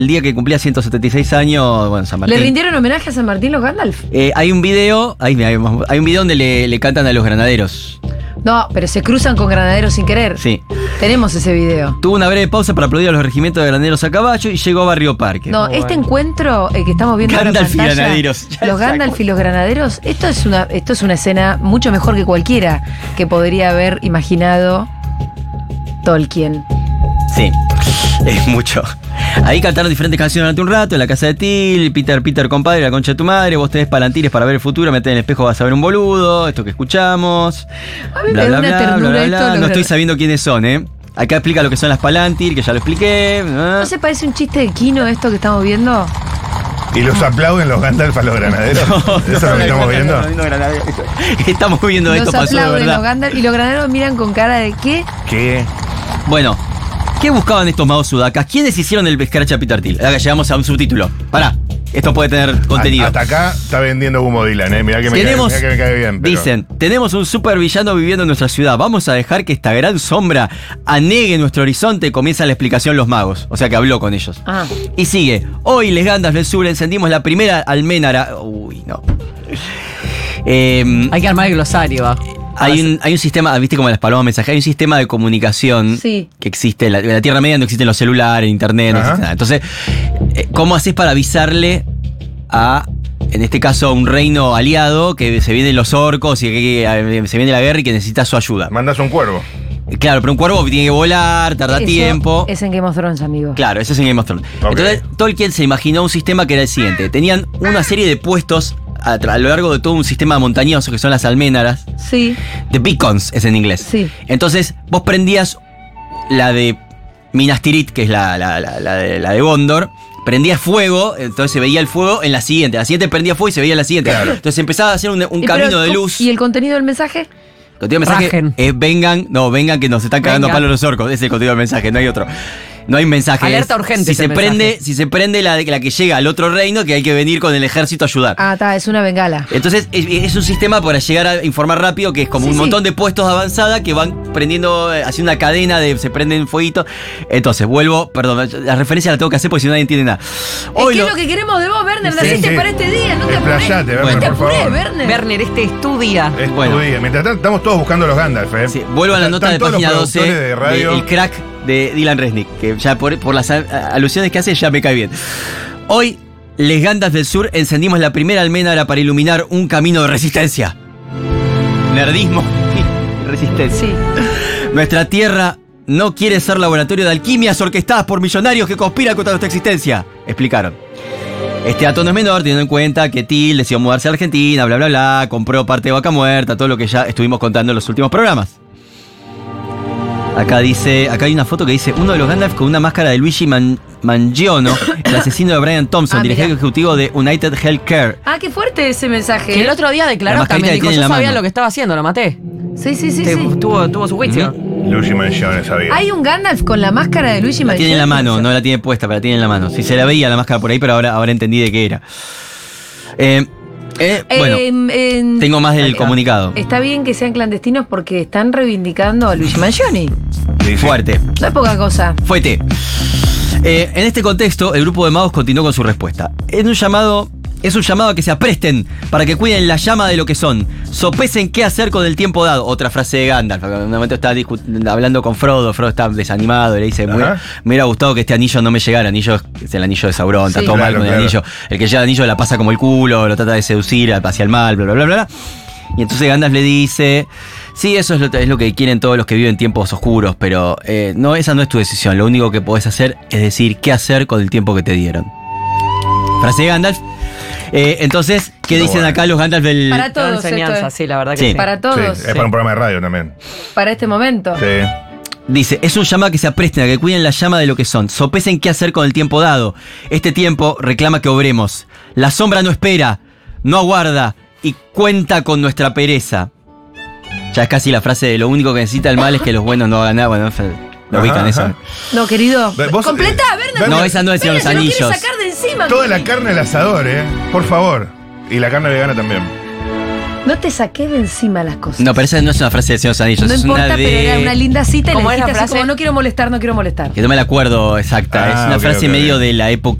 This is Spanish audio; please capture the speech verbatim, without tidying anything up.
el día que cumplía ciento setenta y seis años, bueno, San Martín. ¿Le rindieron homenaje a San Martín los Gandalf? Eh, hay un video, hay, hay un video donde le, le cantan a los granaderos. No, pero se cruzan con granaderos sin querer. Sí. Tenemos ese video. Tuvo una breve pausa para aplaudir a los regimientos de granaderos a caballo y llegó a Barrio Parque. No, este encuentro eh, que estamos viendo ahora en Gandalf y pantalla, granaderos. Ya, los ya, Gandalf y los granaderos, esto es una, esto es una escena mucho mejor que cualquiera que podría haber imaginado Tolkien. Sí, es mucho. Ahí cantaron diferentes canciones durante un rato, en la casa de Till, Peter, Peter, compadre, la concha de tu madre, vos tenés palantines para ver el futuro, metés en el espejo, vas a ver un boludo, esto que escuchamos. A mí me da una ternura esto. No estoy sabiendo quiénes son, ¿eh? Acá explica lo que son las palantir, que ya lo expliqué. ¿No se parece un chiste de Kino esto que estamos viendo? ¿Y los aplauden los Gandalf a los granaderos? No, ¿Eso es lo que estamos viendo? No, no, no, estamos viendo Los esto, pasó de aplauden verdad. los Gandalf y los granaderos miran con cara de ¿qué? ¿Qué? Bueno, ¿qué buscaban estos magos sudacas? ¿Quiénes hicieron el Escarache a Peter Thiel? Acá llegamos a un subtítulo. Pará, esto puede tener contenido. Hasta acá está vendiendo humo Dylan, ¿eh? Mirá que me, Tenemos, cae, mirá que me cae bien. Pero... Dicen, tenemos un supervillano viviendo en nuestra ciudad. Vamos a dejar que esta gran sombra anegue nuestro horizonte. Comienza la explicación los magos. O sea que habló con ellos. Ah. Y sigue. Hoy, les Gandalf del Sur, encendimos la primera alménara. Uy, no. Eh, Hay que armar el glosario, va. Hay un, hay un sistema, viste como las palomas mensajeras, hay un sistema de comunicación Sí. que existe. En la, en la Tierra Media no existen los celulares, internet, no Ajá. existe nada. Entonces, eh, ¿cómo haces para avisarle a, en este caso, a un reino aliado que se vienen los orcos y que eh, se viene la guerra y que necesita su ayuda? Mandas un cuervo. Claro, pero un cuervo tiene que volar, tarda Eso tiempo. Es en Game of Thrones, amigo. Claro, eso es en Game of Thrones. Ok. Entonces, Tolkien se imaginó un sistema que era el siguiente. Tenían una serie de puestos a, tra- a lo largo de todo un sistema montañoso que son las alménaras. Sí. The Beacons es en inglés. Sí. Entonces, vos prendías la de Minas Tirith, que es la, la, la, la de, la de Gondor. Prendías fuego, entonces se veía el fuego en la siguiente. La siguiente prendía fuego y se veía en la siguiente. Claro. Entonces empezaba a hacer un, un Y camino pero, de ¿cómo- luz. ¿Y el contenido del mensaje? El contenido del mensaje Rajen. es vengan, no, vengan que nos están cagando a Vengan. palo los orcos. Ese es el contenido del mensaje, no hay otro. No hay mensaje. Alerta es, urgente Si es se el prende, mensaje. si se prende la, de- la que llega al otro reino, que hay que venir con el ejército a ayudar. Ah, está, es una bengala. Entonces es, es un sistema para llegar a informar rápido, que es como Sí, un sí. montón de puestos de avanzada que van prendiendo, eh, haciendo una cadena de se prenden fueguitos. Entonces, vuelvo, perdón, la referencia la tengo que hacer porque si no nadie entiende nada. Es que es lo que queremos de vos, Werner. Sí, Naciste sí. para este día, no te apures. Explayate, Werner, No te por apures, favor. Werner. Werner, este es tu día. Es Bueno. tu día. Mientras tanto, estamos todos buscando los Gandalf, ¿eh? Sí, vuelvo a la Están- nota de están todos página los doce productores de radio. de El crack de Dylan Resnick, que ya por, por las a- alusiones que hace ya me cae bien. Hoy, les Gandalf del Sur encendimos la primera alménara para iluminar un camino de resistencia. Nerdismo y resistencia. Sí. Nuestra tierra no quiere ser laboratorio de alquimias orquestadas por millonarios que conspiran contra nuestra existencia, explicaron. Este dato no es menor, teniendo en cuenta que Till decidió mudarse a Argentina, bla, bla, bla, compró parte de Vaca Muerta, todo lo que ya estuvimos contando en los últimos programas. Acá dice, acá hay una foto que dice uno de los Gandalf con una máscara de Luigi Man- Mangione, el asesino de Brian Thompson, Ah, dirigente mirá. ejecutivo de United Healthcare. Ah, qué fuerte ese mensaje. Que el otro día La declaró mascarita también, que dijo, tiene en yo la sabía mano. lo que estaba haciendo, lo maté. Sí, sí, sí, Te- sí. Tuvo, tuvo su juicio. Luigi Mangione, sabía. Hay un Gandalf con la máscara de Luigi La Mangione. tiene en la mano, no la tiene puesta, pero la tiene en la mano. Si se la veía la máscara por ahí, pero ahora, ahora entendí de qué era. Eh, eh, bueno, Eh, en- tengo más del comunicado. Está bien que sean clandestinos porque están reivindicando a Luigi Mangione. Sí, sí. Fuerte. No es poca cosa. Fuete. Eh, en este contexto, el grupo de magos continuó con su respuesta. Es un llamado, es un llamado a que se apresten para que cuiden la llama de lo que son. Sopesen qué hacer con el tiempo dado. Otra frase de Gandalf. En un momento está discu- hablando con Frodo. Frodo está desanimado. Le dice: me hubiera, Ajá. me hubiera gustado que este anillo no me llegara. El anillo es el anillo de Sauron. Está Sí. todo mal Claro, con el claro. anillo. El que lleva el anillo la pasa como el culo. Lo trata de seducir hacia el mal. Bla, bla, bla, bla. Y entonces Gandalf le dice: sí, eso es lo, es lo que quieren todos los que viven tiempos oscuros, pero eh, no, esa no es tu decisión. Lo único que podés hacer es decir qué hacer con el tiempo que te dieron. Frase de Gandalf. Eh, entonces, ¿qué Muy dicen bueno. acá los Gandalf del...? Para Toda todos. enseñanza, esto es. sí, la verdad que Sí. sí. Para Sí, todos. es para un programa de radio también. Para este momento. Sí. Dice, es un llamado a que se apresten, a que cuiden la llama de lo que son. Sopesen qué hacer con el tiempo dado. Este tiempo reclama que obremos. La sombra no espera, no aguarda y cuenta con nuestra pereza. Ya es casi la frase de lo único que necesita el mal es que los buenos no hagan nada. Bueno, lo Ajá, ubican eso. ajá. No, querido. Ve- vos, Completá, eh, Werner. Werner- No, esa no es de los Werner, se lo quiere anillos. sacar de encima. Toda la carne al asador, ¿eh? Por favor. Y la carne vegana también. No te saqué de encima las cosas. No, pero esa no es una frase de Señor de los Anillos, No es importa, una de... pero era una linda cita y le ¿Cómo es la dijiste así frase? como no quiero molestar, no quiero molestar. Que no me la acuerdo exacta, Ah, es una ok, frase ok, medio ok. de la época